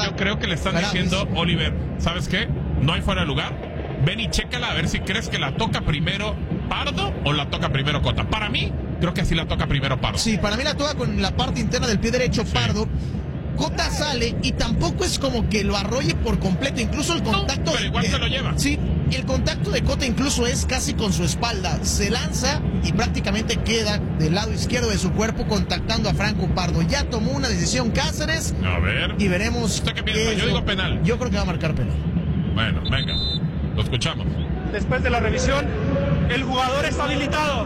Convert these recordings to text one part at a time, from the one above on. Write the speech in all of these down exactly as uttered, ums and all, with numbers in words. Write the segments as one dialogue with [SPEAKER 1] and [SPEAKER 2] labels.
[SPEAKER 1] Yo creo que le están
[SPEAKER 2] Graves.
[SPEAKER 1] diciendo, Oliver, ¿sabes qué? No hay fuera de lugar. Ven y chécala a ver si crees que la toca primero Pardo o la toca primero Cota. Para mí, creo que sí la toca primero Pardo.
[SPEAKER 2] Sí, para mí la toca con la parte interna del pie derecho, sí. Pardo. Cota sale y tampoco es como que lo arrolle por completo, incluso el contacto...
[SPEAKER 1] No, pero igual
[SPEAKER 2] de,
[SPEAKER 1] se lo lleva.
[SPEAKER 2] Sí, el contacto de Cota incluso es casi con su espalda. Se lanza y prácticamente queda del lado izquierdo de su cuerpo contactando a Franco Pardo. Ya tomó una decisión Cáceres.
[SPEAKER 1] A ver.
[SPEAKER 2] Y veremos...
[SPEAKER 1] ¿Usted qué piensa? Yo digo penal.
[SPEAKER 2] Yo creo que va a marcar penal.
[SPEAKER 1] Bueno, venga, lo escuchamos.
[SPEAKER 3] Después de la revisión, el jugador está habilitado.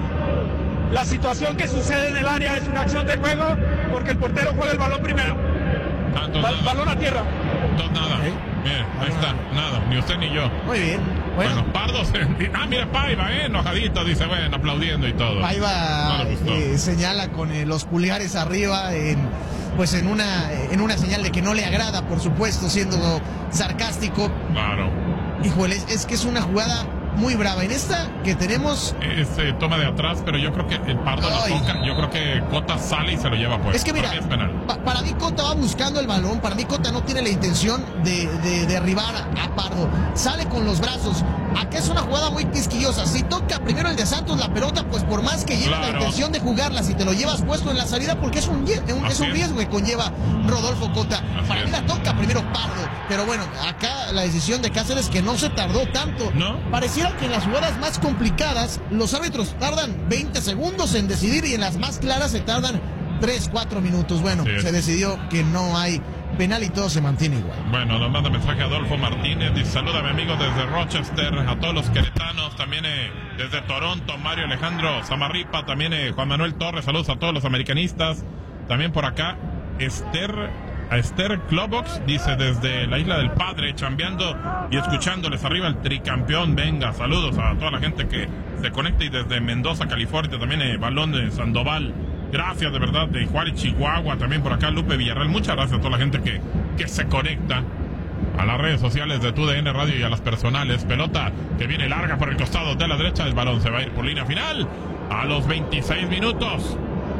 [SPEAKER 3] La situación que sucede en el área es una acción de juego porque el portero juega el balón primero.
[SPEAKER 1] Ah,
[SPEAKER 3] Ba- balón a tierra.
[SPEAKER 1] Dos nada.
[SPEAKER 2] Okay.
[SPEAKER 1] Bien, ahí está. Nada, ni usted ni yo.
[SPEAKER 2] Muy bien. Bueno,
[SPEAKER 1] Bueno, Pardo se... Ah, mira, Paiva, eh, enojadito, dice, bueno, aplaudiendo y todo.
[SPEAKER 2] Paiva
[SPEAKER 1] No le gustó.
[SPEAKER 2] eh, señala con eh, los pulgares arriba en, pues en una, en una señal de que no le agrada, por supuesto, siendo sarcástico.
[SPEAKER 1] Claro.
[SPEAKER 2] Híjole, es, es que es una jugada muy brava. En esta que tenemos...
[SPEAKER 1] Este toma de atrás, pero yo creo que el Pardo la
[SPEAKER 2] Ay.
[SPEAKER 1] toca. Yo creo que Cota sale y se lo lleva pues.
[SPEAKER 2] Es que mira,
[SPEAKER 1] Para mí es penal.
[SPEAKER 2] pa- para mí Cota va buscando el balón, para mí Cota no tiene la intención de, de derribar a, a Pardo, sale con los brazos. Acá es una jugada muy quisquillosa. Si toca primero el de Santos la pelota, pues por más que lleve la
[SPEAKER 1] Claro.
[SPEAKER 2] intención de jugarla, si te lo llevas puesto en la salida, porque es un, ye- un- es
[SPEAKER 1] Así
[SPEAKER 2] un
[SPEAKER 1] es.
[SPEAKER 2] riesgo que conlleva Rodolfo Cota.
[SPEAKER 1] Así
[SPEAKER 2] Para mí
[SPEAKER 1] es.
[SPEAKER 2] la toca primero Pardo, pero bueno, acá la decisión de Cáceres que no se tardó tanto.
[SPEAKER 1] ¿No?
[SPEAKER 2] Pareciera que en las jugadas más complicadas los árbitros tardan veinte segundos en decidir y en las más claras se tardan tres, cuatro minutos. Bueno,
[SPEAKER 1] Sí es.
[SPEAKER 2] se decidió que no hay penal y todo se mantiene igual.
[SPEAKER 1] Bueno, nos manda mensaje Adolfo Martínez. Dice, saluda a mi amigo desde Rochester, a todos los queretanos, también eh, desde Toronto, Mario Alejandro Zamarripa, también eh, Juan Manuel Torres, saludos a todos los americanistas. También por acá, Esther... A Esther Klobox dice desde la Isla del Padre, chambeando y escuchándoles arriba el tricampeón. Venga, saludos a toda la gente que se conecta y desde Mendoza, California, también eh, Balón de Sandoval. Gracias de verdad, de Juárez, Chihuahua, también por acá Lupe Villarreal. Muchas gracias a toda la gente que, que se conecta a las redes sociales de Tu D N Radio y a las personales. Pelota que viene larga por el costado de la derecha. El balón se va a ir por línea final a los veintiséis minutos.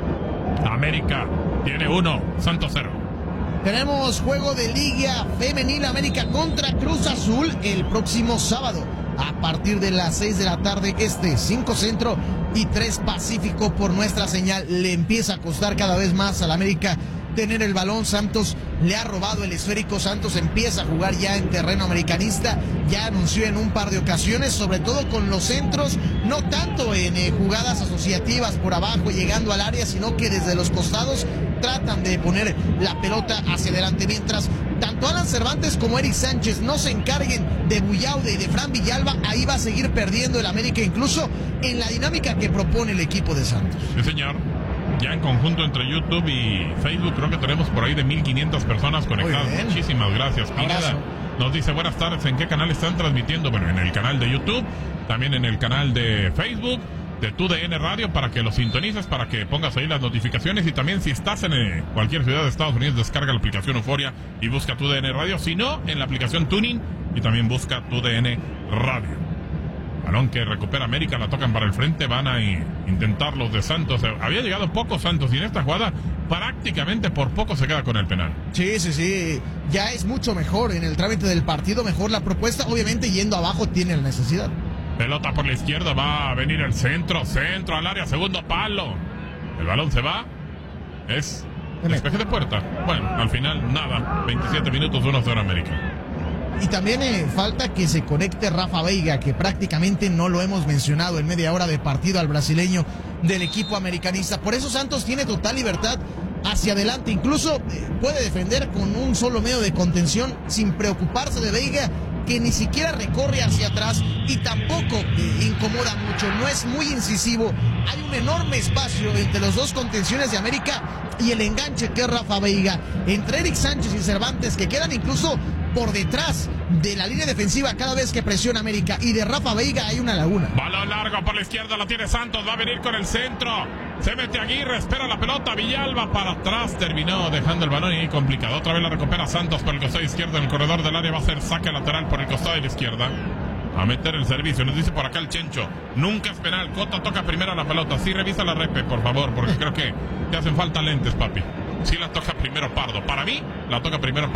[SPEAKER 1] América tiene uno, Santos cero.
[SPEAKER 2] Tenemos juego de Liga Femenil América contra Cruz Azul el próximo sábado a partir de las seis de la tarde este, cinco Centro y tres Pacífico por nuestra señal. Le empieza a costar cada vez más al América tener el balón. Santos le ha robado el esférico. Santos empieza a jugar ya en terreno americanista. Ya anunció en un par de ocasiones, sobre todo con los centros, no tanto en eh, jugadas asociativas por abajo llegando al área, sino que desde los costados tratan de poner la pelota hacia adelante, mientras tanto Alan Cervantes como Eric Sánchez no se encarguen de Bullaude y de Fran Villalba. Ahí va a seguir perdiendo el América, incluso en la dinámica que propone el equipo de Santos.
[SPEAKER 1] Sí, señor. Ya en conjunto entre YouTube y Facebook creo que tenemos por ahí de mil quinientas personas conectadas.
[SPEAKER 2] Muy bien.
[SPEAKER 1] Muchísimas gracias. Pineda
[SPEAKER 2] Abrazo.
[SPEAKER 1] nos dice buenas tardes. ¿En qué canal están transmitiendo? Bueno, en el canal de YouTube, también en el canal de Facebook de Tu D N Radio, para que lo sintonices, para que pongas ahí las notificaciones. Y también si estás en eh, cualquier ciudad de Estados Unidos, descarga la aplicación Euforia y busca Tu D N Radio. Si no, en la aplicación Tuning y también busca Tu D N Radio. Balón que recupera América, la tocan para el frente, van a i- intentar los de Santos. Había llegado poco Santos y en esta jugada prácticamente por poco se queda con el penal.
[SPEAKER 2] Sí, sí, sí, ya es mucho mejor en el trámite del partido, mejor la propuesta, obviamente yendo abajo tiene la necesidad.
[SPEAKER 1] Pelota por la izquierda, va a venir el centro, centro al área, segundo palo. El balón se va, es despeje de puerta. Bueno, al final nada, veintisiete minutos, uno cero América.
[SPEAKER 2] Y también eh, falta que se conecte Rafa Veiga, que prácticamente no lo hemos mencionado en media hora de partido al brasileño del equipo americanista. Por eso Santos tiene total libertad hacia adelante. Incluso eh, puede defender con un solo medio de contención sin preocuparse de Veiga, que ni siquiera recorre hacia atrás y tampoco eh, incomoda mucho. No es muy incisivo. Hay un enorme espacio entre los dos contenciones de América y el enganche que es Rafa Veiga. Entre Eric Sánchez y Cervantes, que quedan incluso por detrás de la línea defensiva cada vez que presiona América, y de Rafa Veiga hay una laguna.
[SPEAKER 1] Balón largo por la izquierda, lo tiene Santos, va a venir con el centro. Se mete Aguirre, espera la pelota, Villalba para atrás, terminó dejando el balón y complicado. Otra vez la recupera Santos por el costado izquierdo, en el corredor del área va a ser saque lateral por el costado de la izquierda. A meter el servicio, nos dice por acá el Chencho, nunca es penal, Cota toca primero la pelota. Sí, revisa la repe, por favor, porque creo que te hacen falta lentes, papi. Sí la toca primero Pardo, para mí la toca primero Pardo y después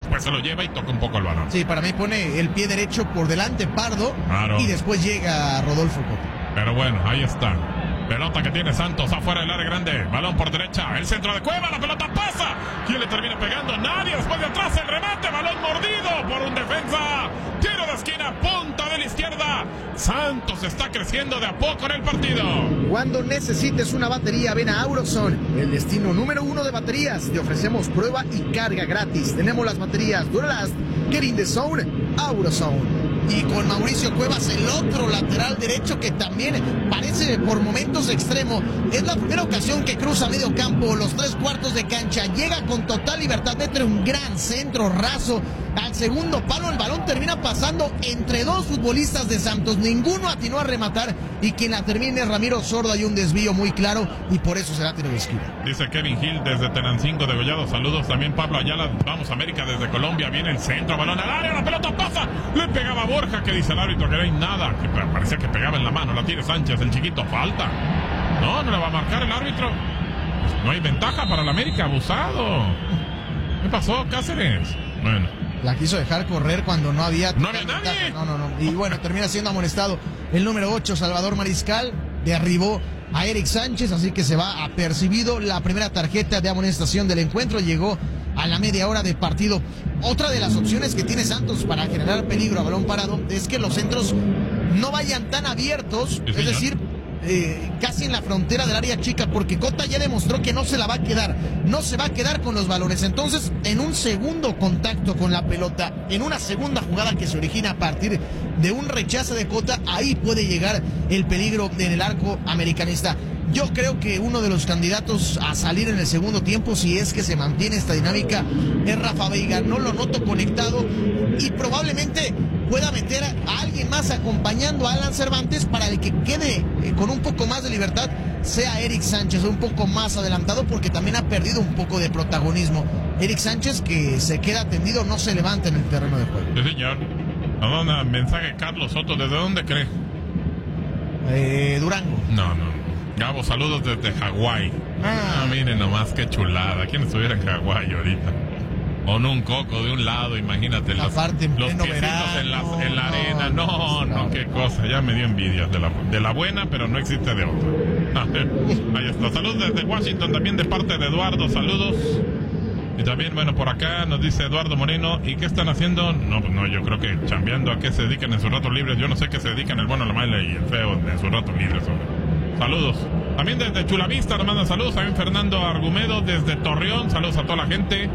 [SPEAKER 1] después se lo lleva y toca un poco el balón.
[SPEAKER 2] Sí, para mí pone el pie derecho por delante Pardo,
[SPEAKER 1] claro,
[SPEAKER 2] y después llega Rodolfo Cota.
[SPEAKER 1] Pero bueno, ahí está. Pelota que tiene Santos afuera del área grande. Balón por derecha. El centro de Cueva. La pelota pasa. ¿Quién le termina pegando? Nadie. Después de atrás el remate. Balón mordido por un defensa. Tiro de esquina. Punta de la izquierda. Santos está creciendo de a poco en el partido.
[SPEAKER 2] Cuando necesites una batería, ven a Auroson, el destino número uno de baterías. Te ofrecemos prueba y carga gratis. Tenemos las baterías Duralast, Get in the Zone, Auroson. Y con Mauricio Cuevas, el otro lateral derecho que también parece por momentos extremo. Es la primera ocasión que cruza medio campo, los tres cuartos de cancha. Llega con total libertad, mete un gran centro raso al segundo palo. El balón termina pasando entre dos futbolistas de Santos. Ninguno atinó a rematar y quien la termina es Ramiro Sordo. Hay un desvío muy claro y por eso será tiro de esquina.
[SPEAKER 1] Dice Kevin Gil desde Tenancingo de Gollado. Saludos también Pablo Ayala. Vamos América desde Colombia. Viene el centro, balón al área, la pelota pasa. Le pegaba Borja, que dice el árbitro que no hay nada, que parecía que pegaba en la mano. La tiene Sánchez, el chiquito, falta. No, no le va a marcar el árbitro. Pues no hay ventaja para el América, abusado. ¿Qué pasó, Cáceres? Bueno.
[SPEAKER 2] La quiso dejar correr cuando no había...
[SPEAKER 1] No había nadie.
[SPEAKER 2] No, no, no. Y bueno, termina siendo amonestado el número ocho, Salvador Mariscal. Derribó a Eric Sánchez, así que se va apercibido. La primera tarjeta de amonestación del encuentro llegó a la media hora de partido. Otra de las opciones que tiene Santos para generar peligro a balón parado es que los centros no vayan tan abiertos,
[SPEAKER 1] sí,
[SPEAKER 2] es decir, eh, casi en la frontera del área chica, porque Cota ya demostró que no se la va a quedar, no se va a quedar con los balones. Entonces, en un segundo contacto con la pelota, en una segunda jugada que se origina a partir de un rechazo de Cota, ahí puede llegar el peligro en el arco americanista. Yo creo que uno de los candidatos a salir en el segundo tiempo, si es que se mantiene esta dinámica, es Rafa Veiga. No lo noto conectado y probablemente pueda meter a alguien más acompañando a Alan Cervantes para el que quede eh, con un poco más de libertad, sea Eric Sánchez, un poco más adelantado, porque también ha perdido un poco de protagonismo. Eric Sánchez, que se queda tendido, no se levanta en el terreno de juego.
[SPEAKER 1] Sí, señor. ¿A mensaje Carlos Soto? ¿Desde dónde cree?
[SPEAKER 2] Eh, Durango.
[SPEAKER 1] No, no. Gabo, saludos desde Hawái. Ah, miren nomás qué chulada. ¿Quién estuviera en Hawái ahorita? Con un coco de un lado, imagínate. Los,
[SPEAKER 2] Aparte, en
[SPEAKER 1] los
[SPEAKER 2] pleno
[SPEAKER 1] piecitos
[SPEAKER 2] verano,
[SPEAKER 1] en la, en la arena. No, no,
[SPEAKER 2] no,
[SPEAKER 1] no, qué cosa. Ya me dio envidia de la, de la buena, pero no existe de otra. Ahí está. Saludos desde Washington, también de parte de Eduardo. Saludos. Y también, bueno, por acá nos dice Eduardo Moreno. ¿Y qué están haciendo? No, pues no, yo creo que chambeando. ¿A qué se dedican en sus ratos libres? Yo no sé qué se dedican el bueno, la mala y el feo en sus ratos libres. Hombre. Saludos. También desde Chulavista nos mandan saludos. También Fernando Argumedo desde Torreón. Saludos a toda la gente.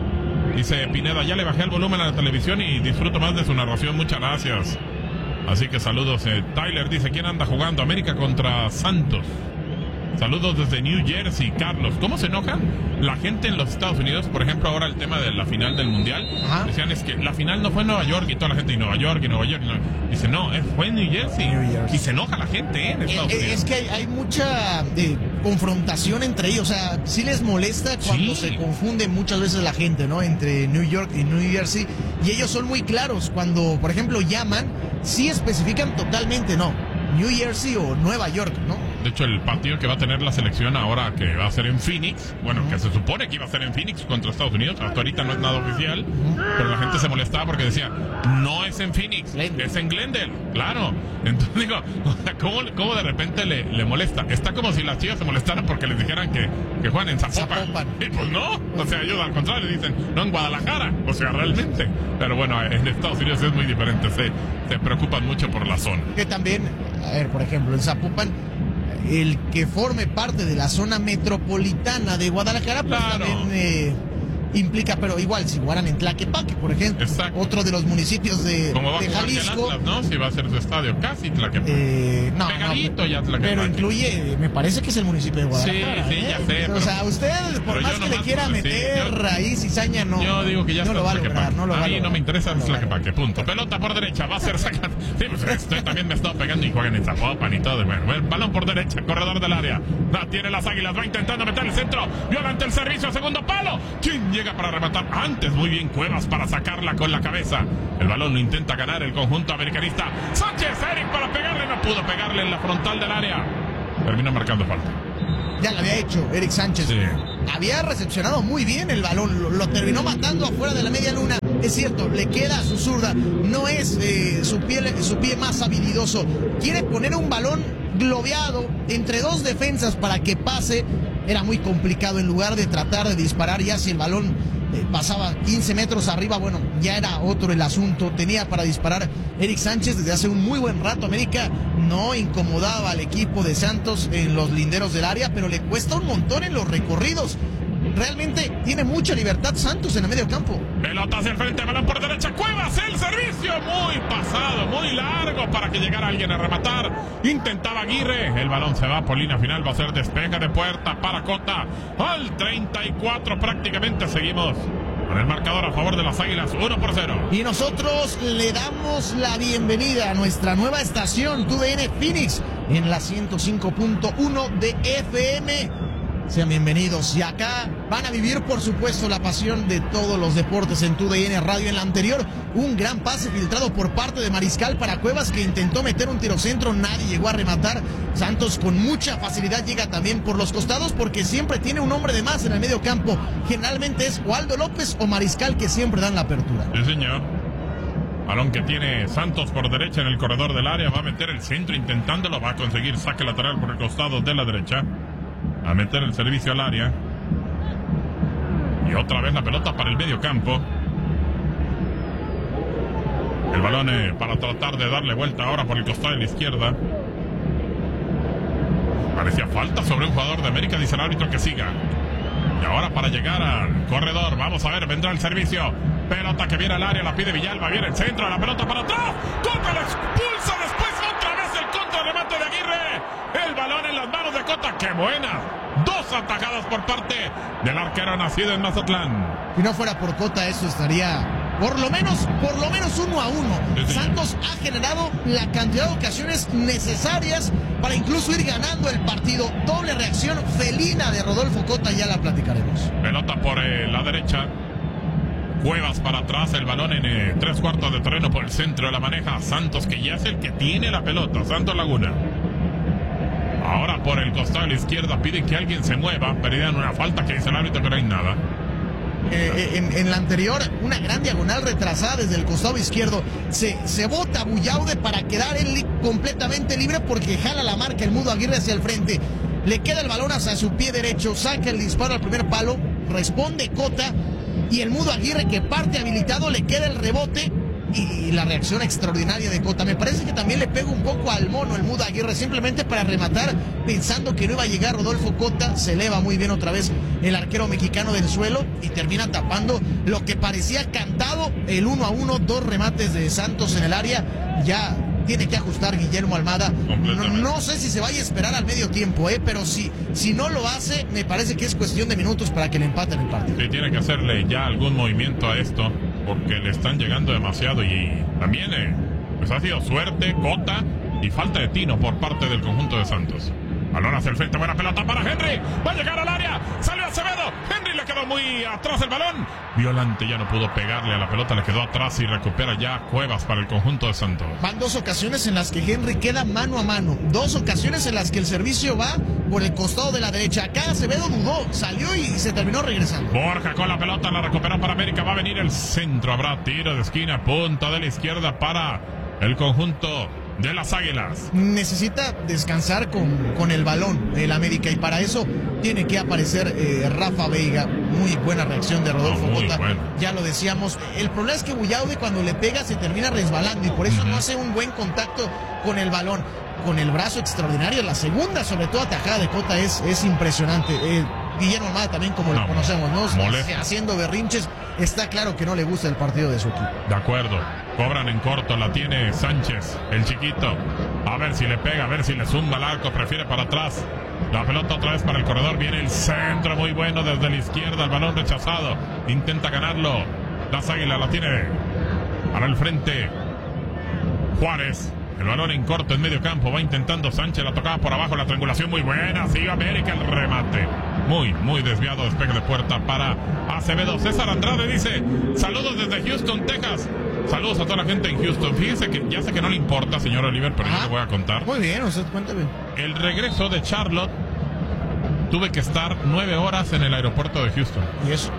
[SPEAKER 1] Dice Pineda, ya le bajé el volumen a la televisión y disfruto más de su narración. Muchas gracias. Así que saludos. Eh, Tyler dice, ¿quién anda jugando? América contra Santos. Saludos desde New Jersey, Carlos. ¿Cómo se enojan la gente en los Estados Unidos? Por ejemplo, ahora el tema de la final del Mundial. Ajá. Decían, es que la final no fue en Nueva York y toda la gente, y Nueva York y Nueva York. Y Nueva... Dice, no, fue en New Jersey. New Jersey. Y se enoja la gente ¿eh? en Estados
[SPEAKER 2] eh,
[SPEAKER 1] Unidos.
[SPEAKER 2] Es que hay, hay mucha eh, confrontación entre ellos. O sea, sí les molesta cuando sí. se confunde muchas veces la gente, ¿no? Entre New York y New Jersey. Y ellos son muy claros. Cuando, por ejemplo, llaman, sí especifican totalmente, no, New Jersey o Nueva York, ¿no?
[SPEAKER 1] De hecho, el partido que va a tener la selección ahora, que va a ser en Phoenix, bueno, uh-huh. que se supone que iba a ser en Phoenix contra Estados Unidos, hasta ahorita no es nada oficial, uh-huh. pero la gente se molestaba porque decía, no es en Phoenix, Glendale. Es en Glendale, claro. Entonces digo, ¿cómo, cómo de repente le, le molesta? Está como si las chivas se molestaran porque les dijeran que, que juegan en Zapopan. Zapopan. Y pues no, o sea, ellos al contrario dicen, no en Guadalajara, o sea, realmente. Pero bueno, en Estados Unidos es muy diferente, se, se preocupan mucho por la zona.
[SPEAKER 2] Que también, a ver, por ejemplo, en Zapopan, el que forme parte de la zona metropolitana de Guadalajara, pues claro. también eh, implica, pero igual, si jugaran en Tlaquepaque, por ejemplo, exacto. otro de los municipios de,
[SPEAKER 1] ¿Cómo va
[SPEAKER 2] de
[SPEAKER 1] a jugar
[SPEAKER 2] Jalisco.
[SPEAKER 1] Atlas, ¿no? Si va a ser su estadio, casi Tlaquepaque.
[SPEAKER 2] Eh, no,
[SPEAKER 1] Pegadito
[SPEAKER 2] no,
[SPEAKER 1] ya Tlaquepaque.
[SPEAKER 2] Pero incluye, me parece que es el municipio de Guadalajara.
[SPEAKER 1] Sí, sí,
[SPEAKER 2] ¿eh?
[SPEAKER 1] ya sé.
[SPEAKER 2] O
[SPEAKER 1] pero,
[SPEAKER 2] sea, usted, por más que le quiera
[SPEAKER 1] sí,
[SPEAKER 2] meter
[SPEAKER 1] yo,
[SPEAKER 2] raíz y saña, no.
[SPEAKER 1] Yo digo que ya
[SPEAKER 2] no
[SPEAKER 1] está
[SPEAKER 2] lo va a lograr, no lo
[SPEAKER 1] a
[SPEAKER 2] va
[SPEAKER 1] mí
[SPEAKER 2] a
[SPEAKER 1] no me interesa
[SPEAKER 2] no
[SPEAKER 1] Tlaquepaque, punto. Pelota por derecha, va a ser sacada. Sí, pues estoy, también me he estado pegando y juegan en Zapopan y todo. Bueno, el balón por derecha, corredor del área. La tiene las Águilas, va intentando meter el centro. Violante el servicio, segundo palo. ¿Quién llega para rematar? Antes, muy bien Cuevas para sacarla con la cabeza. El balón lo intenta ganar el conjunto americanista. Sánchez, Eric para pegarle, no pudo pegarle en la frontal del área. Termina marcando falta.
[SPEAKER 2] Ya lo había hecho Eric Sánchez.
[SPEAKER 1] Sí.
[SPEAKER 2] Había recepcionado muy bien el balón, lo, lo terminó matando afuera de la media luna. es cierto, le queda a su zurda, no es eh, su, pie, su pie más habilidoso. Quiere poner un balón globeado entre dos defensas para que pase. Era muy complicado, en lugar de tratar de disparar ya si el balón eh, pasaba quince metros arriba, bueno, ya era otro el asunto. Tenía para disparar Eric Sánchez desde hace un muy buen rato. América no incomodaba al equipo de Santos en los linderos del área, pero le cuesta un montón en los recorridos. Realmente tiene mucha libertad Santos en el medio campo.
[SPEAKER 1] Pelota hacia el frente, balón por derecha, Cuevas, el servicio muy pasado, muy largo para que llegara alguien a rematar. Intentaba Aguirre, el balón se va por línea final, va a ser despeje de puerta para Cota. Al treinta y cuatro prácticamente seguimos con el marcador a favor de las Águilas, uno por cero.
[SPEAKER 2] Y nosotros le damos la bienvenida a nuestra nueva estación, T U D N Phoenix, en la ciento cinco punto uno de F M. Sean bienvenidos. Y acá van a vivir, por supuesto, la pasión de todos los deportes en T U D N Radio. En la anterior, un gran pase filtrado por parte de Mariscal para Cuevas, que intentó meter un tirocentro, nadie llegó a rematar. Santos con mucha facilidad llega también por los costados, porque siempre tiene un hombre de más en el medio campo. Generalmente es o Aldo López o Mariscal, que siempre dan la apertura.
[SPEAKER 1] Sí, señor. Balón que tiene Santos por derecha en el corredor del área. Va a meter el centro intentándolo. Va a conseguir saque lateral por el costado de la derecha. A meter el servicio al área. Y otra vez la pelota para el medio campo. El balón eh, para tratar de darle vuelta ahora por el costado de la izquierda. Parecía falta sobre un jugador de América, dice el árbitro que siga. Y ahora para llegar al corredor, vamos a ver, vendrá el servicio. Pelota que viene al área, la pide Villalba, viene el centro, la pelota para atrás. Cota la expulsa, después otra vez el contrarremate de Aguirre. El balón en las manos de Cota, qué buena. Dos atajadas por parte del arquero nacido en Mazatlán.
[SPEAKER 2] Si no fuera por Cota, eso estaría por lo menos, por lo menos uno a uno. Sí, Santos ha generado la cantidad de ocasiones necesarias para incluso ir ganando el partido. Doble reacción felina de Rodolfo Cota, ya la platicaremos.
[SPEAKER 1] Pelota por eh, la derecha. Cuevas para atrás, el balón en eh, tres cuartos de terreno por el centro, la maneja Santos, que ya es el que tiene la pelota, Santos Laguna. Ahora por el costado de la izquierda piden que alguien se mueva, pedían una falta que dice el árbitro, pero no hay nada.
[SPEAKER 2] Eh, en, en la anterior, una gran diagonal retrasada desde el costado izquierdo. Se, se bota Bullaude para quedar él li completamente libre, porque jala la marca el Mudo Aguirre hacia el frente. Le queda el balón hacia su pie derecho, saca el disparo al primer palo, responde Cota, y el Mudo Aguirre, que parte habilitado, le queda el rebote. Y la reacción extraordinaria de Cota. Me parece que también le pega un poco al mono el Mudo Aguirre, simplemente para rematar, pensando que no iba a llegar Rodolfo Cota. Se eleva muy bien otra vez el arquero mexicano del suelo y termina tapando lo que parecía cantado, el uno a uno. Dos remates de Santos en el área. Ya tiene que ajustar Guillermo Almada. No, no sé si se vaya a esperar al medio tiempo, eh, pero si, si no lo hace, me parece que es cuestión de minutos para que le empaten el partido.
[SPEAKER 1] Sí, tiene que hacerle ya algún movimiento a esto, porque le están llegando demasiado. Y también eh, pues ha sido suerte, Cota, y falta de tino por parte del conjunto de Santos. Balón hacia el frente, buena pelota para Henry, va a llegar al área, salió Acevedo, Henry le quedó muy atrás el balón, Violante ya no pudo pegarle a la pelota, le quedó atrás y recupera ya Cuevas para el conjunto de Santos.
[SPEAKER 2] Van dos ocasiones en las que Henry queda mano a mano, dos ocasiones en las que el servicio va por el costado de la derecha. Acá Acevedo dudó, salió y se terminó regresando.
[SPEAKER 1] Borja con la pelota, la recuperó para América, va a venir el centro, habrá tiro de esquina, punta de la izquierda para el conjunto de las Águilas.
[SPEAKER 2] Necesita descansar con, con el balón el América, y para eso tiene que aparecer eh, Rafa Veiga. Muy buena reacción de Rodolfo
[SPEAKER 1] no,
[SPEAKER 2] Cota,
[SPEAKER 1] bueno.
[SPEAKER 2] Ya lo decíamos. El problema es que Bullaude, cuando le pega, se termina resbalando, y por eso uh-huh. no hace un buen contacto con el balón. Con el brazo extraordinario, la segunda, sobre todo atajada de Cota, es, es impresionante. eh, Guillermo Almada también, como no, lo conocemos, ¿no? Molesta. Haciendo berrinches. Está claro que no le gusta el partido de su equipo.
[SPEAKER 1] De acuerdo. Cobran en corto, la tiene Sánchez, el chiquito. A ver si le pega, a ver si le zumba el arco, prefiere para atrás. La pelota otra vez para el corredor, viene el centro muy bueno desde la izquierda, el balón rechazado. Intenta ganarlo. Las Águilas la tiene para el frente Juárez. El balón en corto en medio campo, va intentando Sánchez, la tocaba por abajo, la triangulación muy buena, sigue América, el remate. Muy, muy desviado, despegue de puerta para Acevedo. César Andrade dice, saludos desde Houston, Texas. Saludos a toda la gente en Houston. Fíjese que ya sé que no le importa, señor Oliver, pero ah, yo le voy a contar.
[SPEAKER 2] Muy bien, usted cuéntame.
[SPEAKER 1] El regreso de Charlotte, tuve que estar nueve horas en el aeropuerto de Houston.
[SPEAKER 2] ¿Y eso?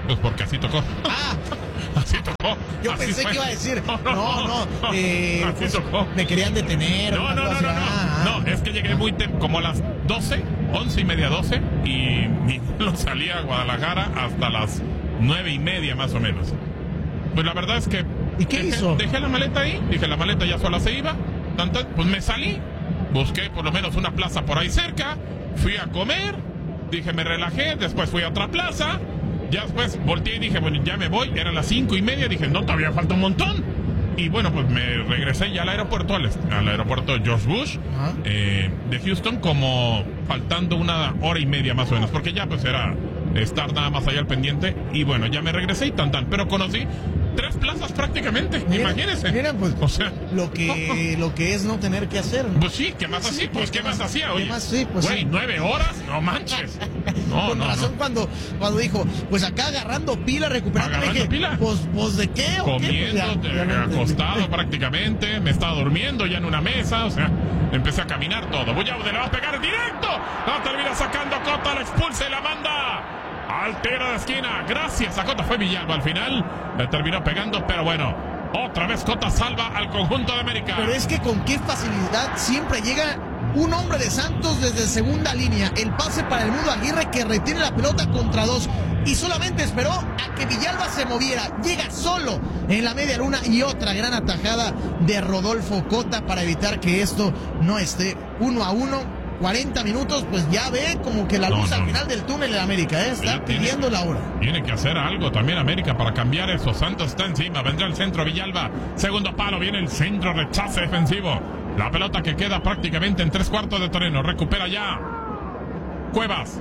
[SPEAKER 1] Pues porque así tocó.
[SPEAKER 2] Ah,
[SPEAKER 1] Así tocó.
[SPEAKER 2] yo
[SPEAKER 1] así
[SPEAKER 2] pensé
[SPEAKER 1] fue.
[SPEAKER 2] que iba a decir, no, no, eh,
[SPEAKER 1] así
[SPEAKER 2] pues,
[SPEAKER 1] tocó.
[SPEAKER 2] me querían detener.
[SPEAKER 1] No, no, no, no, no.
[SPEAKER 2] Ah,
[SPEAKER 1] No, es que llegué muy tem- como a las doce, once y media, doce, y mi vuelo salía a Guadalajara hasta las nueve y media más o menos. Pues la verdad es que
[SPEAKER 2] ¿Y qué
[SPEAKER 1] dejé,
[SPEAKER 2] hizo?
[SPEAKER 1] dejé la maleta ahí, dije la maleta ya sola se iba, tan, tan, pues me salí, busqué por lo menos una plaza por ahí cerca, fui a comer, dije me relajé, después fui a otra plaza, ya después volteé y dije, bueno, ya me voy, eran las cinco y media, dije, no, todavía falta un montón. Y bueno, pues me regresé ya al aeropuerto, al, al aeropuerto George Bush
[SPEAKER 2] Ajá.
[SPEAKER 1] eh, de Houston, como faltando una hora y media más o menos, porque ya pues era estar nada más allá al pendiente. Y bueno, ya me regresé y tan tan, pero conocí tres plazas prácticamente,
[SPEAKER 2] Mira,
[SPEAKER 1] imagínense.
[SPEAKER 2] mira, pues,
[SPEAKER 1] o sea,
[SPEAKER 2] lo que, lo que es no tener que hacer, ¿no?
[SPEAKER 1] pues sí, ¿qué más
[SPEAKER 2] Sí,
[SPEAKER 1] así?
[SPEAKER 2] sí,
[SPEAKER 1] Pues ¿qué más hacía?
[SPEAKER 2] ¿qué
[SPEAKER 1] Oye,
[SPEAKER 2] más? Sí, pues
[SPEAKER 1] güey,
[SPEAKER 2] sí.
[SPEAKER 1] nueve horas, no manches. No,
[SPEAKER 2] Con
[SPEAKER 1] no,
[SPEAKER 2] razón
[SPEAKER 1] no.
[SPEAKER 2] cuando cuando dijo, pues acá agarrando pila, recuperando,
[SPEAKER 1] ¿Agarrando
[SPEAKER 2] dije,
[SPEAKER 1] pila?
[SPEAKER 2] Pues, pues de qué, o qué? Pues,
[SPEAKER 1] Comiendo,
[SPEAKER 2] ya,
[SPEAKER 1] de-
[SPEAKER 2] ya lo entendí.
[SPEAKER 1] acostado prácticamente, me estaba durmiendo ya en una mesa, o sea, empecé a caminar todo. Bullaude le va a pegar directo, la termina sacando Cota, la expulsa y la manda al tiro de esquina. Gracias a Cota, fue Villalba al final, le terminó pegando, pero bueno, otra vez Cota salva al conjunto de América.
[SPEAKER 2] Pero es que con qué facilidad siempre llega un hombre de Santos desde segunda línea. El pase para el Mudo Aguirre, que retiene la pelota contra dos y solamente esperó a que Villalba se moviera. Llega solo en la media luna y otra gran atajada de Rodolfo Cota para evitar que esto no esté uno a uno. cuarenta minutos, pues ya ve como que la
[SPEAKER 1] No,
[SPEAKER 2] luz
[SPEAKER 1] no.
[SPEAKER 2] al final del túnel de América, ¿eh? Está
[SPEAKER 1] Ya tiene-
[SPEAKER 2] pidiendo la hora.
[SPEAKER 1] Tiene que hacer algo también América para cambiar eso. Santos está encima, vendrá el centro Villalba. Segundo palo, viene el centro, rechace defensivo. La pelota que queda prácticamente en tres cuartos de terreno. Recupera ya Cuevas.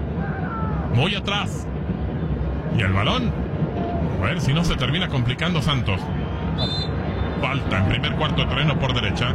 [SPEAKER 1] Muy atrás. Y el balón. A ver si no se termina complicando Santos. Falta en primer cuarto de terreno por derecha.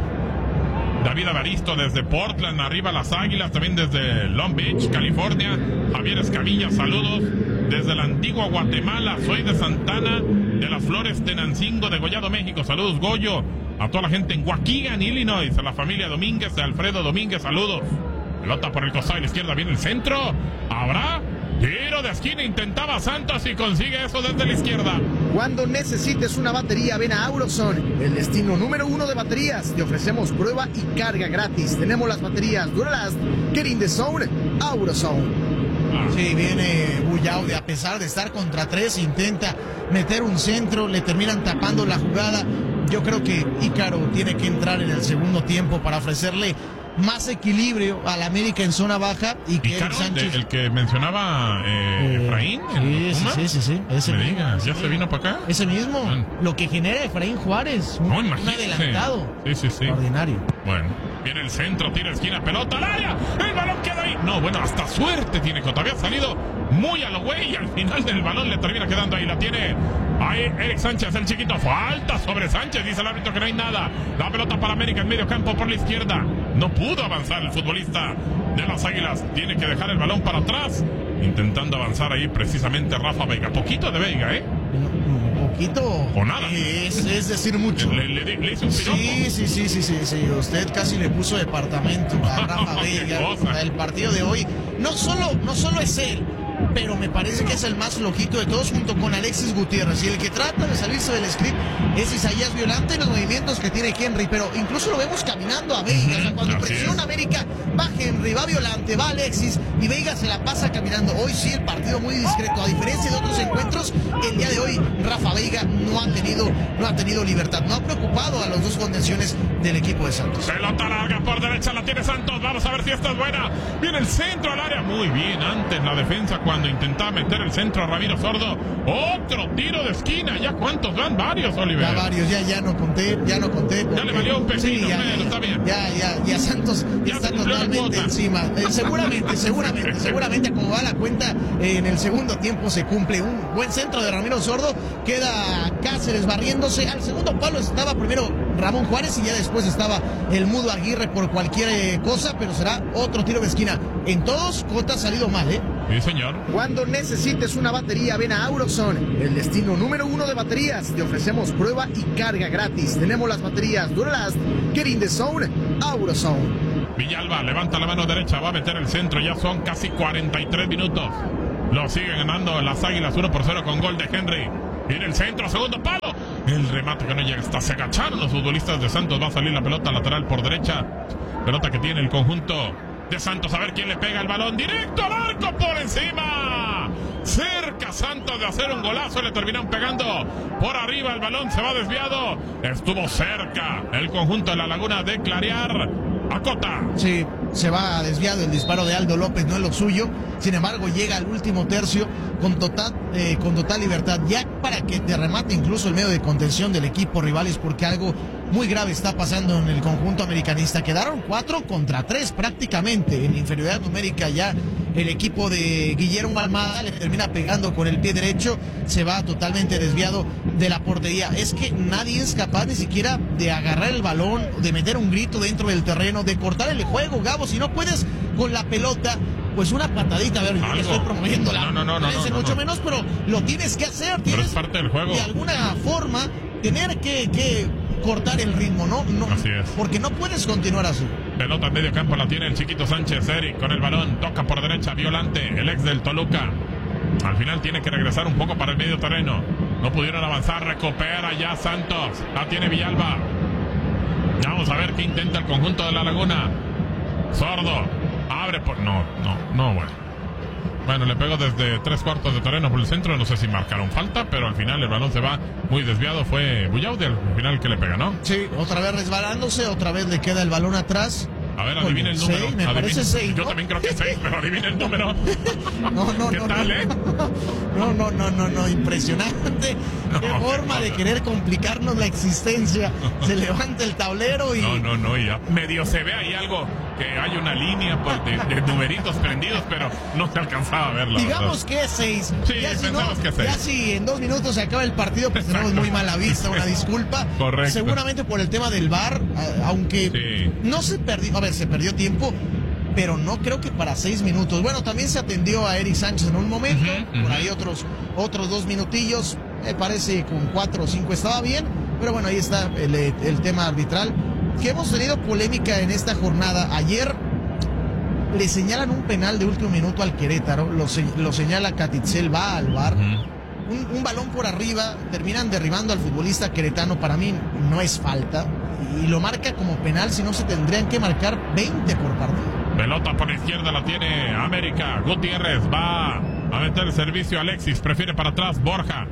[SPEAKER 1] David Avaristo desde Portland, arriba las Águilas, también desde Long Beach, California. Javier Escamilla, saludos desde la antigua Guatemala. Soy de Santana, de las Flores, Tenancingo, de Gollado, México. Saludos, Goyo. A toda la gente en Waukegan, Illinois. A la familia Domínguez, de Alfredo Domínguez, saludos. Pelota por el costado de la izquierda, viene el centro. Habrá tiro de esquina, intentaba Santos y consigue eso desde la izquierda.
[SPEAKER 2] Cuando necesites una batería, ven a Auroson, el destino número uno de baterías. Te ofrecemos prueba y carga gratis. Tenemos las baterías Duralast, Get in the Zone, Auroson.
[SPEAKER 1] Ah.
[SPEAKER 2] Sí, viene Bullaude, a pesar de estar contra tres, intenta meter un centro, le terminan tapando la jugada. Yo creo que Ícaro tiene que entrar en el segundo tiempo para ofrecerle más equilibrio al América en zona baja y que
[SPEAKER 1] Y
[SPEAKER 2] Eric
[SPEAKER 1] Caro,
[SPEAKER 2] Sánchez...
[SPEAKER 1] de- el que mencionaba eh,
[SPEAKER 2] Eh,
[SPEAKER 1] Efraín,
[SPEAKER 2] sí,
[SPEAKER 1] el
[SPEAKER 2] sí,
[SPEAKER 1] Puma.
[SPEAKER 2] sí, sí, sí, ese
[SPEAKER 1] Me
[SPEAKER 2] mismo,
[SPEAKER 1] digas, ¿ya
[SPEAKER 2] sí.
[SPEAKER 1] se vino para acá?
[SPEAKER 2] Ese mismo,
[SPEAKER 1] Bueno.
[SPEAKER 2] lo que genera Efraín Juárez, un,
[SPEAKER 1] No,
[SPEAKER 2] un
[SPEAKER 1] imagínese.
[SPEAKER 2] adelantado.
[SPEAKER 1] Sí, sí, sí.
[SPEAKER 2] Extraordinario.
[SPEAKER 1] Bueno, viene el centro, tira esquina, pelota al área. El balón queda ahí. No, bueno, hasta suerte tiene Cota. Había salido muy a lo güey y al final del balón le termina quedando ahí. La tiene ahí Eric Sánchez, el chiquito. Falta sobre Sánchez, dice el árbitro que no hay nada. La pelota para América en medio campo por la izquierda. No pudo avanzar el futbolista de las Águilas. Tiene que dejar el balón para atrás. Intentando avanzar ahí precisamente Rafa Veiga. Poquito de Veiga, ¿eh?
[SPEAKER 2] Un poquito.
[SPEAKER 1] O nada.
[SPEAKER 2] Es, es decir mucho.
[SPEAKER 1] Le, le, le hizo un piropo.
[SPEAKER 2] Sí, sí, sí, sí, sí, sí. Usted casi le puso departamento a Rafa
[SPEAKER 1] Qué
[SPEAKER 2] Veiga.
[SPEAKER 1] cosa.
[SPEAKER 2] El partido de hoy no solo, no solo es él, pero me parece que es el más flojito de todos junto con Alexis Gutiérrez. Y el que trata de salirse del script es Isaías Violante y los movimientos que tiene Henry. Pero incluso lo vemos caminando a Veiga. O sea, cuando
[SPEAKER 1] Así
[SPEAKER 2] presiona
[SPEAKER 1] es.
[SPEAKER 2] América, va Henry, va Violante, va Alexis y Veiga se la pasa caminando. Hoy sí el partido muy discreto. A diferencia de otros encuentros, el día de hoy Rafa Veiga no ha tenido, no ha tenido libertad. No ha preocupado a los dos contenciones del equipo de Santos.
[SPEAKER 1] Pelota larga por derecha, la tiene Santos. Vamos a ver si esta es buena. Viene el centro al área. Muy bien, antes la defensa cuando intentaba meter el centro a Ramiro Sordo. Otro tiro de esquina. ¿Ya cuántos van? Varios, Oliver.
[SPEAKER 2] Ya varios, ya, ya no conté, ya no conté.
[SPEAKER 1] Ya le valió un pepino,
[SPEAKER 2] ya,
[SPEAKER 1] bueno, está bien.
[SPEAKER 2] Ya, ya, ya Santos
[SPEAKER 1] Ya
[SPEAKER 2] está
[SPEAKER 1] se cumplió la
[SPEAKER 2] totalmente
[SPEAKER 1] cuota.
[SPEAKER 2] encima. Eh, seguramente, seguramente, seguramente como va la cuenta, eh, en el segundo tiempo se cumple un buen centro de Ramiro Sordo. Queda Cáceres barriéndose. Al segundo palo estaba primero Ramón Juárez y ya después estaba el Mudo Aguirre por cualquier eh, cosa, pero será otro tiro de esquina. En todos, Cota ha salido mal, ¿eh?
[SPEAKER 1] Sí, señor.
[SPEAKER 2] Cuando necesites una batería, ven a Auroson, el destino número uno de baterías. Te ofrecemos prueba y carga gratis. Tenemos las baterías Duralast, Get in the Zone, Auroson.
[SPEAKER 1] Villalba levanta la mano derecha, va a meter el centro. Ya son casi cuarenta y tres minutos. Lo siguen ganando las Águilas uno por cero con gol de Henry. En el centro, segundo palo. El remate que no llega, hasta se agacharon los futbolistas de Santos. Va a salir la pelota lateral por derecha. Pelota que tiene el conjunto de Santos. A ver quién le pega el balón. Directo al arco por encima. Cerca Santos de hacer un golazo. Le terminaron pegando por arriba. El balón se va desviado. Estuvo cerca el conjunto de La Laguna de clarear. Acota.
[SPEAKER 2] Sí, se va desviado el disparo de Aldo López, no es lo suyo. Sin embargo, llega al último tercio con total, eh, con total libertad, ya para que te remate incluso el medio de contención del equipo rivales, porque algo muy grave está pasando en el conjunto americanista. Quedaron cuatro contra tres prácticamente en inferioridad numérica. Ya el equipo de Guillermo Almada le termina pegando con el pie derecho, se va totalmente desviado de la portería. Es que nadie es capaz ni siquiera de agarrar el balón, de meter un grito dentro del terreno, de cortar el juego, Gabo. Si no puedes con la pelota, pues una patadita. A ver, yo no estoy promoviendo la
[SPEAKER 1] no, no, no, no, no, no,
[SPEAKER 2] mucho
[SPEAKER 1] no.
[SPEAKER 2] menos, pero lo tienes que hacer.
[SPEAKER 1] Pero
[SPEAKER 2] Tienes
[SPEAKER 1] es parte del juego.
[SPEAKER 2] de alguna forma tener que, que cortar el ritmo, ¿no? no
[SPEAKER 1] Así es.
[SPEAKER 2] Porque no puedes continuar así.
[SPEAKER 1] Pelota en medio campo, la tiene el chiquito Sánchez. Eric con el balón, toca por derecha, Violante, el ex del Toluca. Al final tiene que regresar un poco para el medio terreno. No pudieron avanzar, recupera ya Santos. La tiene Villalba. Vamos a ver qué intenta el conjunto de La Laguna. Sordo, abre por... No, no, no, bueno. Bueno, le pegó desde tres cuartos de terreno por el centro. No sé si marcaron falta, pero al final el balón se va muy desviado. Fue Bullaude al final que le pega, ¿no?
[SPEAKER 2] Sí, otra vez resbalándose, otra vez le queda el balón atrás.
[SPEAKER 1] A ver, adivina el número.
[SPEAKER 2] Seis, me
[SPEAKER 1] Adivina.
[SPEAKER 2] parece seis, ¿no?
[SPEAKER 1] Yo también creo que seis, pero adivina el número.
[SPEAKER 2] No, no,
[SPEAKER 1] ¿Qué
[SPEAKER 2] no,
[SPEAKER 1] tal,
[SPEAKER 2] no,
[SPEAKER 1] eh?
[SPEAKER 2] No, no, no, no, no, impresionante.
[SPEAKER 1] No,
[SPEAKER 2] Qué
[SPEAKER 1] qué
[SPEAKER 2] forma
[SPEAKER 1] cosa.
[SPEAKER 2] de querer complicarnos la existencia. Se levanta el tablero y...
[SPEAKER 1] No, no, no, y ya medio se ve ahí algo, que hay una línea pues, de, de numeritos prendidos, pero no se alcanzaba a verla.
[SPEAKER 2] Digamos que es seis.
[SPEAKER 1] Sí,
[SPEAKER 2] ya si
[SPEAKER 1] pensamos
[SPEAKER 2] no,
[SPEAKER 1] que es seis.
[SPEAKER 2] Ya si en dos minutos se acaba el partido, pues
[SPEAKER 1] Exacto.
[SPEAKER 2] tenemos muy mala vista, una disculpa.
[SPEAKER 1] Correcto.
[SPEAKER 2] Seguramente por el tema del V A R, a- aunque
[SPEAKER 1] Sí.
[SPEAKER 2] no se perdió, a ver, se perdió tiempo, pero no creo que para seis minutos. Bueno, también se atendió a Eric Sánchez en un momento,
[SPEAKER 1] Ujú,
[SPEAKER 2] por
[SPEAKER 1] ujú.
[SPEAKER 2] ahí otros, otros dos minutillos, me parece con cuatro o cinco estaba bien, pero bueno, ahí está el, el tema arbitral, que hemos tenido polémica en esta jornada. Ayer le señalan un penal de último minuto al Querétaro, lo, se- lo señala Catitzel, va al V A R,
[SPEAKER 1] Ujú.
[SPEAKER 2] un, un balón por arriba, terminan derribando al futbolista queretano. Para mí no es falta y lo marca como penal, si no se tendrían que marcar veinte por partido.
[SPEAKER 1] Pelota por la izquierda la tiene América. Gutiérrez va a meter el servicio. Alexis prefiere para atrás. Borja.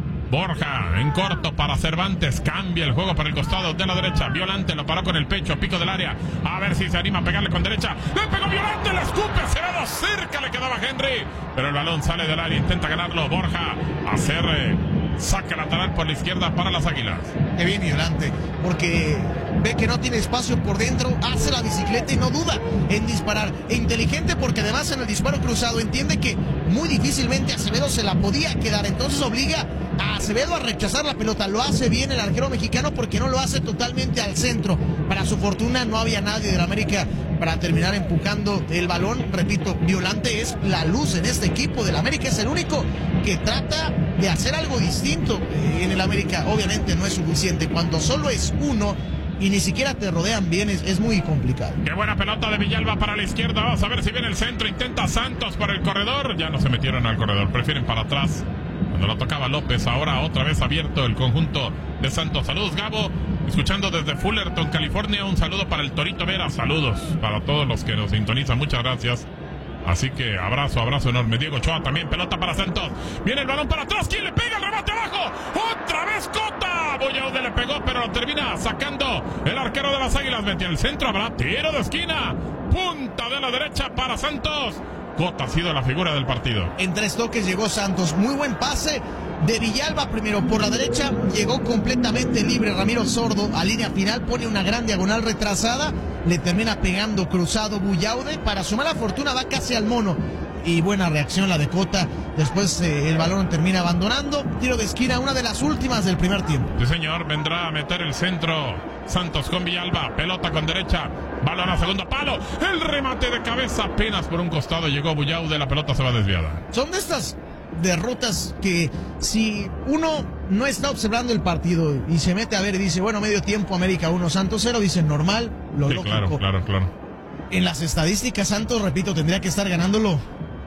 [SPEAKER 1] Borja en corto para Cervantes. Cambia el juego para el costado de la derecha. Violante lo paró con el pecho. Pico del área. A ver si se anima a pegarle con derecha. Le pegó Violante. Le escupe. Cerrado. Cerca le quedaba Henry. Pero el balón sale del área. Intenta ganarlo. Borja. Hacer eh, saque lateral por la izquierda para las Águilas.
[SPEAKER 2] Que bien Violante, porque ve que no tiene espacio por dentro, hace la bicicleta y no duda en disparar. E inteligente, porque además en el disparo cruzado entiende que muy difícilmente Acevedo se la podía quedar, entonces obliga a Acevedo a rechazar la pelota. Lo hace bien el arquero mexicano porque no lo hace totalmente al centro. Para su fortuna no había nadie de la América para terminar empujando el balón. Repito, Violante es la luz en este equipo del América, es el único que trata de hacer algo distinto eh, en el América. Obviamente no es suficiente cuando solo es uno y ni siquiera te rodean bien, es, es muy complicado.
[SPEAKER 1] Qué buena pelota de Villalba para la izquierda. Vamos a ver si viene el centro. Intenta Santos por el corredor. Ya no se metieron al corredor, prefieren para atrás. Cuando lo tocaba López, ahora otra vez abierto el conjunto de Santos. Saludos, Gabo. Escuchando desde Fullerton, California. Un saludo para el Torito Vera. Saludos para todos los que nos sintonizan. Muchas gracias. Así que abrazo, abrazo enorme. Diego Ochoa también, pelota para Santos. Viene el balón para atrás. ¿Quién le pega el remate abajo? ¡Otra vez Cota! Bullaude le pegó, pero lo termina sacando el arquero de las Águilas. Metió el centro, habrá tiro de esquina. Punta de la derecha para Santos. Cota ha sido la figura del partido.
[SPEAKER 2] En tres toques llegó Santos, muy buen pase de Villalba primero por la derecha, llegó completamente libre Ramiro Sordo a línea final, pone una gran diagonal retrasada, le termina pegando cruzado Bullaude, para su mala fortuna va casi al mono, y buena reacción la de Cota. Después eh, el balón termina abandonando, tiro de esquina, una de las últimas del primer tiempo.
[SPEAKER 1] Sí, señor, vendrá a meter el centro Santos con Villalba, pelota con derecha, balón a segundo palo, el remate de cabeza apenas por un costado llegó Bullaude, la pelota se va desviada.
[SPEAKER 2] Son de estas derrotas que si uno no está observando el partido y se mete a ver y dice, bueno, medio tiempo América uno, Santos cero, dicen normal, lo
[SPEAKER 1] Sí,
[SPEAKER 2] lógico.
[SPEAKER 1] claro, claro, claro.
[SPEAKER 2] En las estadísticas, Santos, repito, tendría que estar ganándolo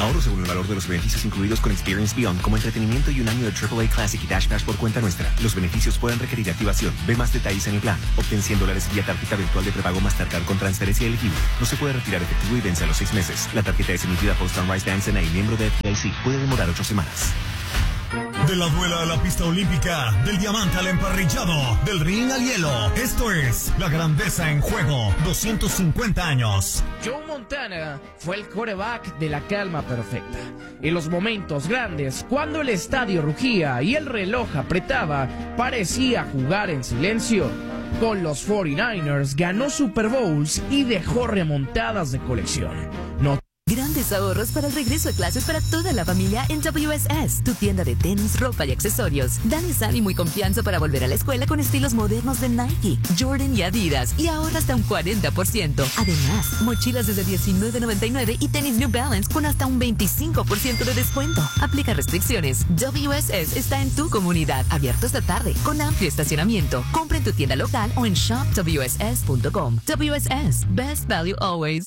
[SPEAKER 4] Ahorro según el valor de los beneficios incluidos con Experience Beyond, como entretenimiento y un año de triple A Classic y Dash Dash por cuenta nuestra. Los beneficios pueden requerir activación. Ve más detalles en el plan. Obtén cien dólares vía tarjeta virtual de prepago Mastercard con transferencia elegible. No se puede retirar efectivo y vence a los seis meses. La tarjeta es emitida por Sunrise Bank N A, miembro de F D I C. Puede demorar ocho semanas.
[SPEAKER 5] De la duela a la pista olímpica, del diamante al emparrillado, del ring al hielo. Esto es La Grandeza en Juego, doscientos cincuenta años.
[SPEAKER 6] Joe Montana fue el quarterback de la calma perfecta. En los momentos grandes, cuando el estadio rugía y el reloj apretaba, parecía jugar en silencio. Con los cuarenta y nueve ers ganó Super Bowls y dejó remontadas de colección. No
[SPEAKER 7] Grandes ahorros para el regreso a clases para toda la familia en W S S, tu tienda de tenis, ropa y accesorios. Dales ánimo y confianza para volver a la escuela con estilos modernos de Nike, Jordan y Adidas, y ahorra hasta un cuarenta por ciento. Además, mochilas desde diecinueve noventa y nueve y tenis New Balance con hasta un veinticinco por ciento de descuento. Aplica restricciones. W S S está en tu comunidad, abierto esta tarde, con amplio estacionamiento. Compra en tu tienda local o en shop w s s punto com. W S S, best value always.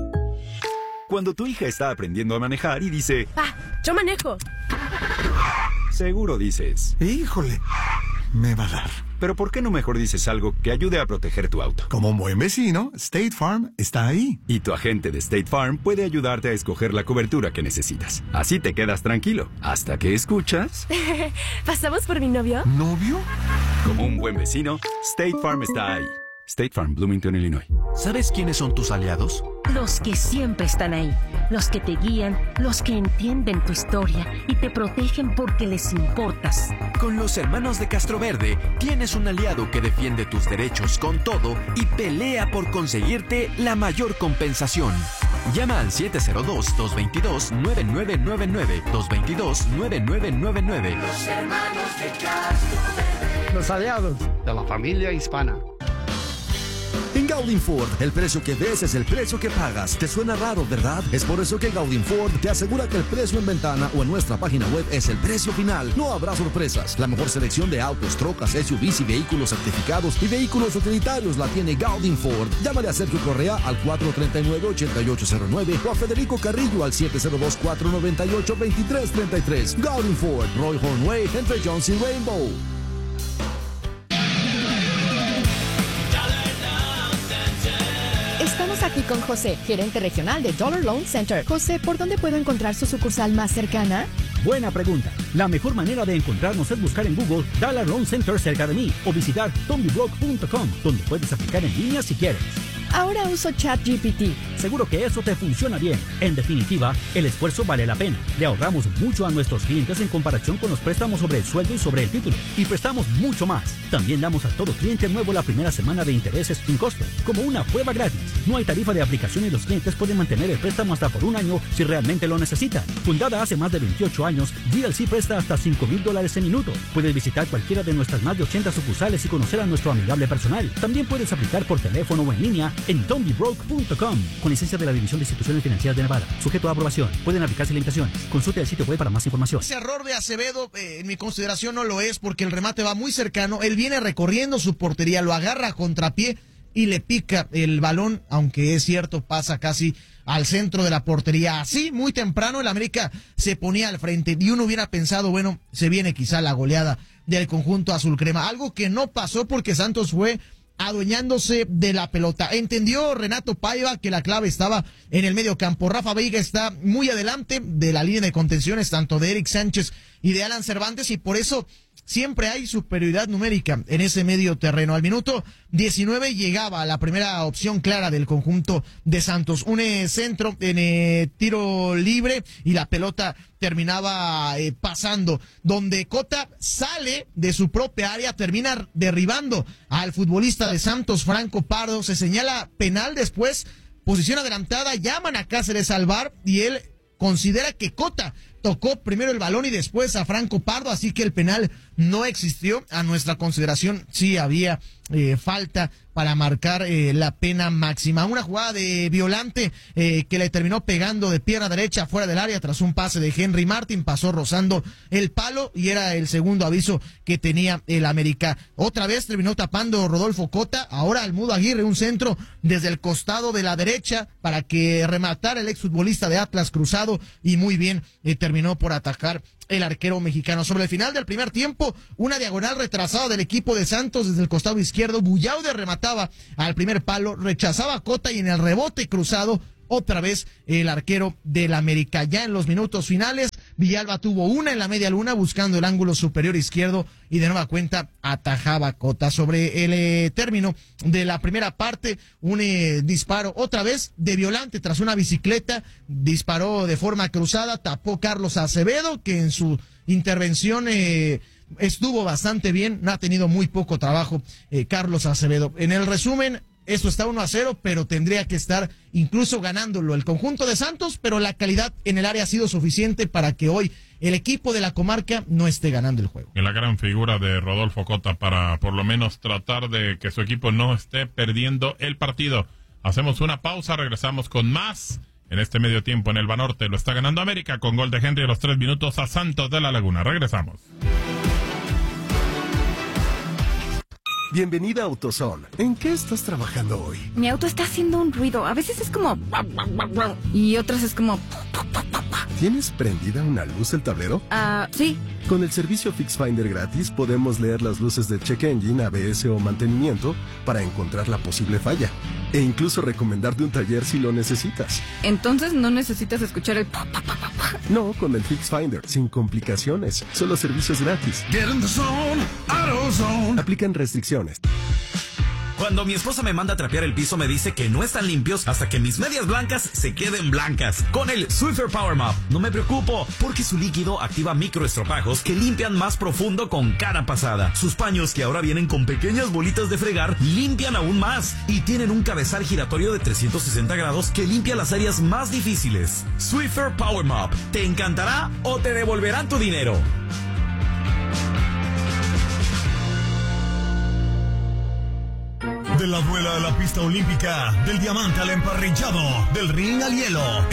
[SPEAKER 8] Cuando tu hija está aprendiendo a manejar y dice...
[SPEAKER 9] ¡Ah, yo manejo!
[SPEAKER 8] Seguro dices...
[SPEAKER 5] Híjole, me va a dar.
[SPEAKER 8] Pero ¿por qué no mejor dices algo que ayude a proteger tu auto?
[SPEAKER 5] Como un buen vecino, State Farm está ahí.
[SPEAKER 8] Y tu agente de State Farm puede ayudarte a escoger la cobertura que necesitas. Así te quedas tranquilo, hasta que escuchas...
[SPEAKER 9] ¿Pasamos por mi novio?
[SPEAKER 5] ¿Novio?
[SPEAKER 8] Como un buen vecino, State Farm está ahí. State Farm, Bloomington, Illinois.
[SPEAKER 10] ¿Sabes quiénes son tus aliados?
[SPEAKER 11] Los que siempre están ahí, los que te guían, los que entienden tu historia y te protegen porque les importas.
[SPEAKER 10] Con los hermanos de Castroverde tienes un aliado que defiende tus derechos con todo y pelea por conseguirte la mayor compensación. Llama al siete cero dos, dos dos dos, nueve nueve nueve nueve, dos dos dos, nueve nueve nueve nueve.
[SPEAKER 5] Los hermanos de Castroverde.
[SPEAKER 12] Los aliados de la familia hispana.
[SPEAKER 13] En Gaudin Ford, el precio que ves es el precio que pagas. ¿Te suena raro, verdad? Es por eso que Gaudin Ford te asegura que el precio en ventana o en nuestra página web es el precio final. No habrá sorpresas. La mejor selección de autos, trocas, S U Vs y vehículos certificados y vehículos utilitarios la tiene Gaudin Ford. Llámale a Sergio Correa al cuatro tres nueve, ocho ocho cero nueve o a Federico Carrillo al siete cero dos, cuatro nueve ocho, dos tres tres tres. Gaudin Ford, Roy Hornway, entre Jones y Rainbow.
[SPEAKER 14] Estamos aquí con José, gerente regional de Dollar Loan Center. José, ¿por dónde puedo encontrar su sucursal más cercana?
[SPEAKER 15] Buena pregunta. La mejor manera de encontrarnos es buscar en Google Dollar Loan Center cerca de mí o visitar tommy brock punto com, donde puedes aplicar en línea si quieres.
[SPEAKER 14] Ahora uso ChatGPT.
[SPEAKER 15] Seguro que eso te funciona bien. En definitiva, el esfuerzo vale la pena. Le ahorramos mucho a nuestros clientes en comparación con los préstamos sobre el sueldo y sobre el título. Y prestamos mucho más. También damos a todo cliente nuevo la primera semana de intereses sin costo, como una prueba gratis. No hay tarifa de aplicación y los clientes pueden mantener el préstamo hasta por un año si realmente lo necesitan. Fundada hace más de veintiocho años, G L C presta hasta cinco mil dólares en minuto. Puedes visitar cualquiera de nuestras más de ochenta sucursales y conocer a nuestro amigable personal. También puedes aplicar por teléfono o en línea en tommy brock punto com, con licencia de la División de Instituciones Financieras de Nevada. Sujeto a aprobación. Pueden aplicarse limitaciones. Consulte el sitio web para más información.
[SPEAKER 2] Ese error de Acevedo, eh, en mi consideración, no lo es porque el remate va muy cercano. Él viene recorriendo su portería, lo agarra a contrapié y le pica el balón, aunque es cierto, pasa casi al centro de la portería. Así, muy temprano, el América se ponía al frente y uno hubiera pensado, bueno, se viene quizá la goleada del conjunto azul crema. Algo que no pasó porque Santos fue adueñándose de la pelota. Entendió Renato Paiva que la clave estaba en el medio campo. Rafa Veiga está muy adelante de la línea de contenciones, tanto de Eric Sánchez y de Alan Cervantes, y por eso siempre hay superioridad numérica en ese medio terreno. Al minuto diecinueve llegaba la primera opción clara del conjunto de Santos. Un eh, centro en eh, tiro libre y la pelota terminaba eh, pasando, donde Cota sale de su propia área, termina derribando al futbolista de Santos, Franco Pardo. Se señala penal después, posición adelantada, llaman a Cáceres al V A R y él considera que Cota tocó primero el balón y después a Franco Pardo, así que el penal no existió. A nuestra consideración sí había eh, falta para marcar eh, la pena máxima. Una jugada de Violante eh, que le terminó pegando de pierna derecha fuera del área tras un pase de Henry Martin, pasó rozando el palo y era el segundo aviso que tenía el América. Otra vez terminó tapando Rodolfo Cota, ahora al Mudo Aguirre, un centro desde el costado de la derecha para que rematara el exfutbolista de Atlas cruzado y muy bien eh, terminó por atacar el arquero mexicano. Sobre el final del primer tiempo, una diagonal retrasada del equipo de Santos desde el costado izquierdo. Buyaude remataba al primer palo, rechazaba a Cota y en el rebote cruzado, otra vez el arquero del América. Ya en los minutos finales, Villalba tuvo una en la media luna buscando el ángulo superior izquierdo y de nueva cuenta atajaba Cota. Sobre el eh, término de la primera parte, un eh, disparo otra vez de Violante tras una bicicleta, disparó de forma cruzada, tapó Carlos Acevedo, que en su intervención eh, estuvo bastante bien, no ha tenido muy poco trabajo eh, Carlos Acevedo. En el resumen, esto está uno a cero, pero tendría que estar incluso ganándolo el conjunto de Santos, pero la calidad en el área ha sido suficiente para que hoy el equipo de la comarca no esté ganando el juego.
[SPEAKER 1] Y la gran figura de Rodolfo Cota para por lo menos tratar de que su equipo no esté perdiendo el partido. Hacemos una pausa, regresamos con más. En este medio tiempo en el Banorte lo está ganando América con gol de Henry a los tres minutos a Santos de la Laguna. Regresamos.
[SPEAKER 16] Bienvenida a AutoZone. ¿En qué estás trabajando hoy?
[SPEAKER 17] Mi auto está haciendo un ruido. A veces es como... y otras es como...
[SPEAKER 16] ¿Tienes prendida una luz el tablero?
[SPEAKER 17] Ah, uh, sí.
[SPEAKER 16] Con el servicio Fix Finder gratis podemos leer las luces de check engine, A B S o mantenimiento para encontrar la posible falla. E incluso recomendarte un taller si lo necesitas.
[SPEAKER 17] Entonces no necesitas escuchar el...
[SPEAKER 16] No, con el Fix Finder, sin complicaciones. Solo servicios gratis.
[SPEAKER 5] Get in the zone, AutoZone.
[SPEAKER 16] Aplican restricciones.
[SPEAKER 18] Cuando mi esposa me manda a trapear el piso me dice que no están limpios hasta que mis medias blancas se queden blancas. Con el Swiffer Power Mop no me preocupo porque su líquido activa microestropajos que limpian más profundo con cada pasada. Sus paños, que ahora vienen con pequeñas bolitas de fregar, limpian aún más y tienen un cabezal giratorio de trescientos sesenta grados que limpia las áreas más difíciles. Swiffer Power Mop, ¿te encantará o te devolverán tu dinero?
[SPEAKER 5] De la duela a la pista olímpica, del diamante al emparrillado, del ring al hielo.